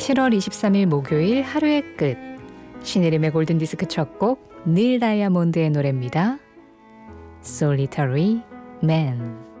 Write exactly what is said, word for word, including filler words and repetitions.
칠월 이십삼일 목요일 하루의 끝. 신혜림의 골든디스크 첫 곡 닐 다이아몬드의 노래입니다. Solitary Man.